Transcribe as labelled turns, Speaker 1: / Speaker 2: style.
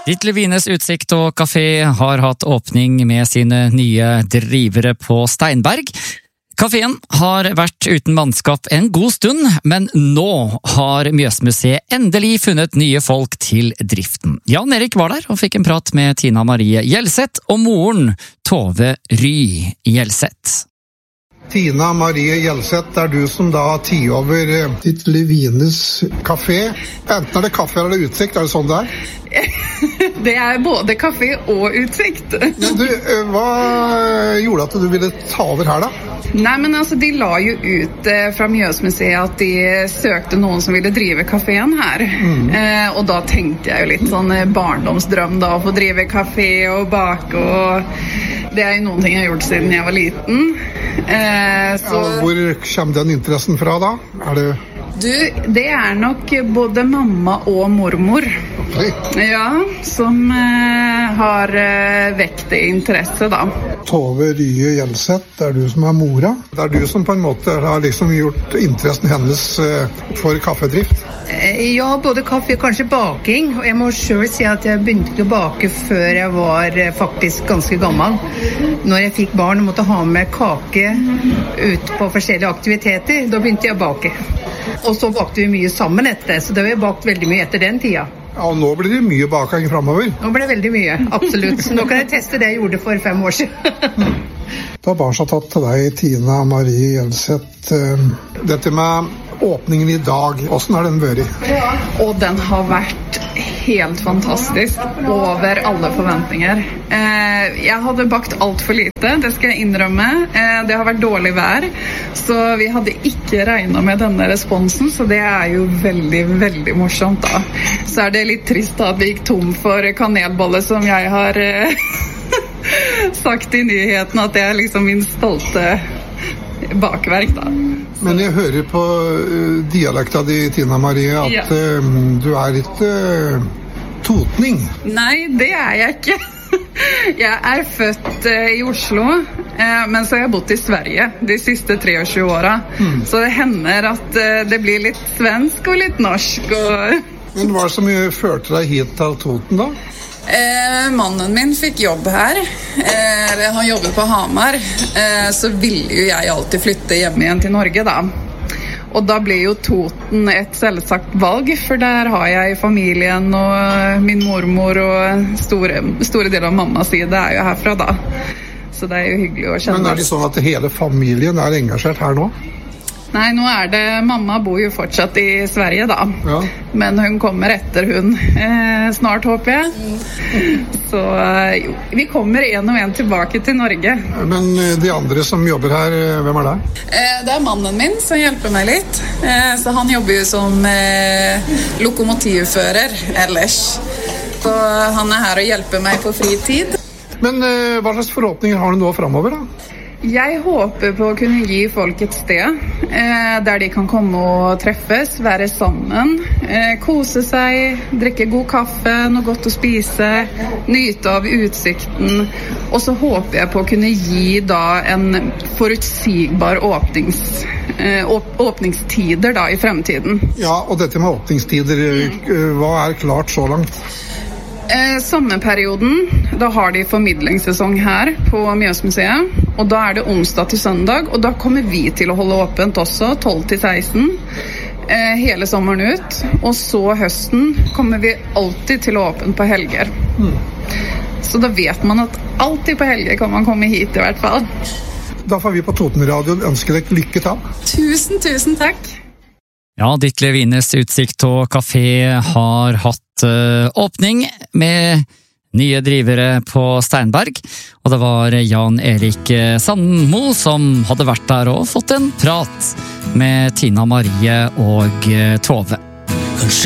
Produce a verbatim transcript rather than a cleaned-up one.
Speaker 1: Ditlev Wines utsikt og kafé har hatt åpning med sine nye drivere på Steinberg. Kaféen har vært uten mannskap en god stund, men nå har Mjøsmuseet endelig funnet nye folk til driften. Jan Erik var der og fikk en prat med Tina Marie Gjelseth og moren Tove Ry Gjelseth.
Speaker 2: Tina Marie Gjelseth, det er du som da har tid over Ditlev Wines kafé. Enten er det kaffe eller utsikt, er det sånn det er?
Speaker 3: Det er både kafé og utsikt.
Speaker 2: Men du, hva gjorde at du ville ta over her da?
Speaker 3: Nei, men altså, de la jo ut eh, fra Mjøsmuseet at de søkte noen som ville drive kaféen her. Mm. Eh, og da tenkte jeg jo litt sånn barndomsdrøm da, å få drive kafé og bake, og det er jo noen ting jeg har gjort siden jeg var liten. Eh, så... ja, hvor kommer den interessen fra da? Er det... Du, det er nok både mamma og mormor.
Speaker 2: Okay.
Speaker 3: Ja, som eh, har eh, vekt interesse da.
Speaker 2: Tove Ry Gjelseth, det er du som er mora. Det er du som på en måte har liksom gjort interessen hennes eh, for kaffedrift.
Speaker 4: Eh, ja, både kaffe og kanskje baking. Og jeg må selv si at jeg begynte å bake før jeg var eh, faktisk ganske gammel. Når jeg fikk barn og måtte ha med kake ut på forskjellige aktiviteter, da begynte jeg å bake. Og så bakte vi mye sammen etter det, så det har vi bakt veldig mye etter den tida.
Speaker 2: Ja, og nå blir det mye baking fremover.
Speaker 4: Nå blir det veldig mye, absolutt. Nå kan jeg teste det jeg gjorde for fem år siden.
Speaker 2: Da bare så tatt til deg, Tina Marie Gjelseth. Dette med åpningen i dag, hvordan har den vært?
Speaker 3: Ja. Og den har vært helt fantastisk, over alle forventninger. Eh, jeg hadde bakt alt for lite, det skal jeg innrømme. Eh, det har vært dårlig vær, så vi hadde ikke regnet med denne responsen, så det er jo veldig, veldig morsomt da. Så er det litt trist da at vi gikk tom for kanelbolle, som jeg har eh, sagt i nyheten at det er liksom min stolte bakverk da.
Speaker 2: Men jeg hører på uh, dialekta di, Tina Marie, at ja. uh, du er ikke uh, totning.
Speaker 3: Nei, det er jeg ikke. Jeg er født uh, i Oslo, uh, men så har jeg bodd i Sverige de siste treogtjue åra. Mm. Så det hender at uh, det blir litt svensk og litt norsk. Og...
Speaker 2: Men hva er det som førte deg hit til Toten da?
Speaker 3: Eh, mannen min fikk jobb her, eh, han jobber på Hamar, eh, så ville jo jeg alltid flytte hjem igjen til Norge da. Og da ble jo Toten et selvsagt valg, for der har jeg familien og min mormor og store, store deler av mammas side er jo herfra da. Så det er jo hyggelig å kjenne.
Speaker 2: Men er det sånn at hele familien er engasjert her nå?
Speaker 3: Nei, nå er det, mamma bor jo fortsatt i Sverige da, ja. Men hun kommer etter hun eh, snart, håper jeg. Mm. Så jo, vi kommer en og en tilbake til Norge.
Speaker 2: Men de andre som jobber her, hvem er det?
Speaker 3: Eh, det er mannen min som hjelper meg litt, eh, så han jobber jo som eh, lokomotivfører ellers. Så han er her og hjelper meg på fritid.
Speaker 2: Men eh, hva slags forhåpninger har du nå fremover da?
Speaker 3: Jeg håper på å kunne gi folk et sted eh, der de kan komme og treffes, være sammen, eh, kose seg, drikke god kaffe, noe godt å spise, nyte av utsikten. Og så håper jeg på å kunne gi da en forutsigbar åpnings, eh, åp- åpningstider da i fremtiden.
Speaker 2: Ja, og dette med åpningstider, mm. hva er klart så langt?
Speaker 3: Eh, sommerperioden, da har de formidlingssesong her på Mjøsmuseet, og da er det onsdag til søndag, og da kommer vi til å holde åpent også, tolv til seksten, eh, hele sommeren ut, og så høsten kommer vi alltid til å åpne på helger. Mm. Så da vet man at alltid på helger kan man komme hit i hvert fall.
Speaker 2: Da får vi på Totenradioen ønske deg lykke til.
Speaker 3: Tusen, tusen takk.
Speaker 1: Ja, Ditlev Wines utsikt og kafé har hatt uh, åpning med nye drivere på Steinberg, og det var Jan Erik Sandmo som hadde vært der og fått en prat med Tina Marie og Tove.